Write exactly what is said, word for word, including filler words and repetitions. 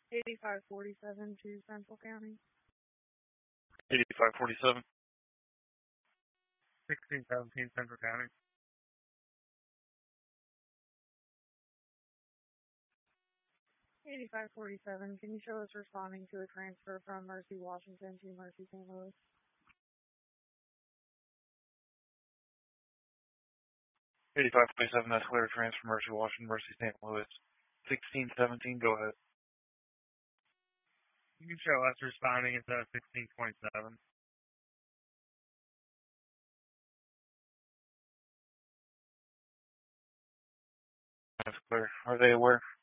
eighty-five forty-seven to Central County. eighty-five forty-seven. sixteen seventeen Central County. eighty-five forty-seven, can you show us responding to a transfer from Mercy, Washington to Mercy, Saint Louis? eighty-five forty-seven, that's clear transfer Mercy, Washington, Mercy, Saint Louis. sixteen seventeen, go ahead. You can show us responding instead of sixteen twenty-seven. That's clear. Are they aware?